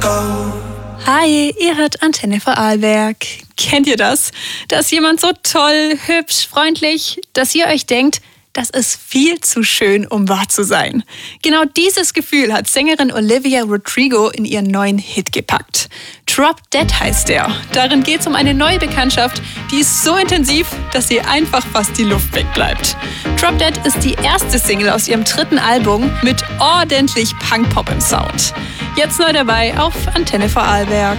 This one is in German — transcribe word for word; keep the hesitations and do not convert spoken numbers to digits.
Hi, ihr hört Antenne Vorarlberg. Kennt ihr das? Da ist jemand so toll, hübsch, freundlich, dass ihr euch denkt, das ist viel zu schön, um wahr zu sein. Genau dieses Gefühl hat Sängerin Olivia Rodrigo in ihren neuen Hit gepackt. Drop Dead heißt er. Darin geht es um eine neue Bekanntschaft, die ist so intensiv, dass ihr einfach fast die Luft wegbleibt. Drop Dead ist die erste Single aus ihrem dritten Album mit ordentlich Punkpop im Sound. Jetzt neu dabei auf Antenne Vorarlberg.